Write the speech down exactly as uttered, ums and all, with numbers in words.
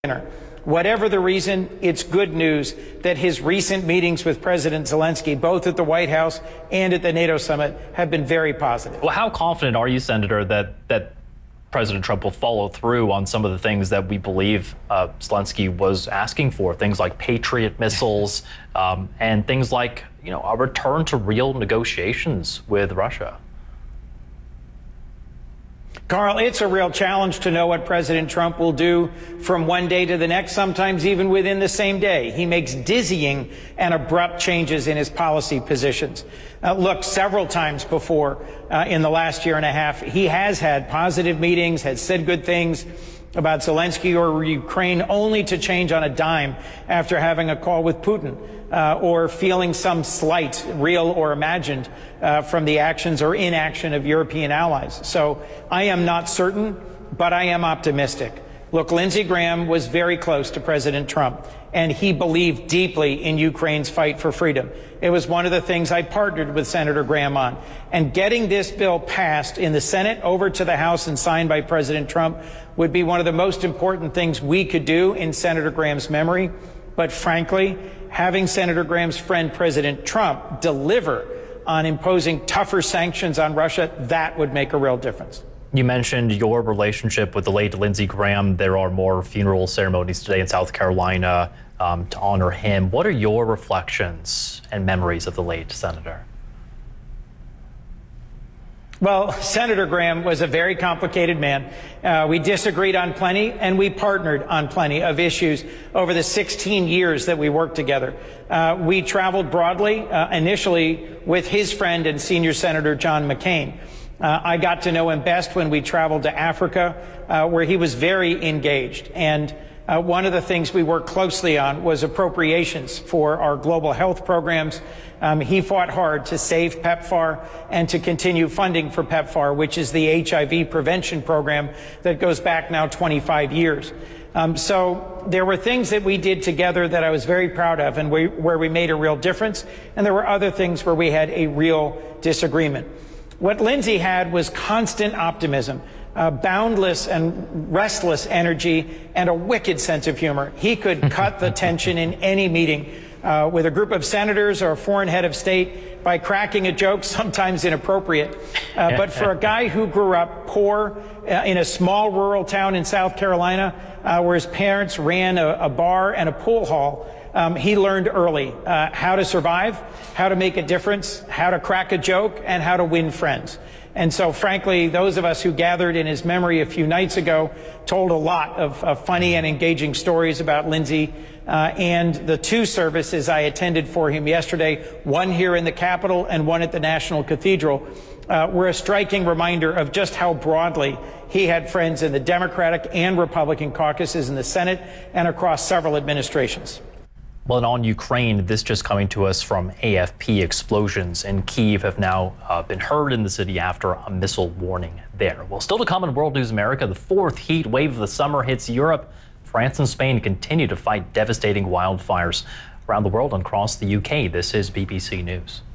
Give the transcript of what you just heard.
winner. Whatever the reason, it's good news that his recent meetings with President Zelensky, both at the White House and at the NATO summit, have been very positive. Well, how confident are you, Senator, that that President Trump will follow through on some of the things that we believe uh, Zelensky was asking for, things like Patriot missiles um, and things like, you know, a return to real negotiations with Russia? Carl, it's a real challenge to know what President Trump will do from one day to the next, sometimes even within the same day. He makes dizzying and abrupt changes in his policy positions. Uh, look, several times before uh, in the last year and a half, he has had positive meetings, has said good things about Zelensky or Ukraine, only to change on a dime after having a call with Putin uh, or feeling some slight, real or imagined, uh, from the actions or inaction of European allies. So I am not certain, but I am optimistic. Look, Lindsey Graham was very close to President Trump, and he believed deeply in Ukraine's fight for freedom. It was one of the things I partnered with Senator Graham on. And getting this bill passed in the Senate over to the House and signed by President Trump would be one of the most important things we could do in Senator Graham's memory. But frankly, having Senator Graham's friend, President Trump, deliver on imposing tougher sanctions on Russia, that would make a real difference. You mentioned your relationship with the late Lindsey Graham. There are more funeral ceremonies today in South Carolina um, to honor him. What are your reflections and memories of the late senator? Well, Senator Graham was a very complicated man. Uh, we disagreed on plenty, and we partnered on plenty of issues over the sixteen years that we worked together. Uh, we traveled broadly, uh, initially with his friend and senior Senator John McCain. Uh, I got to know him best when we traveled to Africa, uh, where he was very engaged. And uh, one of the things we worked closely on was appropriations for our global health programs. Um, he fought hard to save PEPFAR and to continue funding for PEPFAR, which is the H I V prevention program that goes back now twenty-five years. Um, so there were things that we did together that I was very proud of and we, where we made a real difference. And there were other things where we had a real disagreement. What Lindsey had was constant optimism, uh, boundless and restless energy, and a wicked sense of humor. He could cut the tension in any meeting uh, with a group of senators or a foreign head of state by cracking a joke, sometimes inappropriate. Uh, but for a guy who grew up poor uh, in a small rural town in South Carolina, uh, where his parents ran a, a bar and a pool hall, Um, he learned early uh, how to survive, how to make a difference, how to crack a joke, and how to win friends. And so, frankly, those of us who gathered in his memory a few nights ago told a lot of, of funny and engaging stories about Lindsey uh, and the two services I attended for him yesterday, one here in the Capitol and one at the National Cathedral, uh, were a striking reminder of just how broadly he had friends in the Democratic and Republican caucuses in the Senate and across several administrations. Well, and on Ukraine, this just coming to us from A F P. Explosions in Kyiv have now uh, been heard in the city after a missile warning there. Well, still to come in World News America, the fourth heat wave of the summer hits Europe. France and Spain continue to fight devastating wildfires around the world and across the U K. This is B B C News.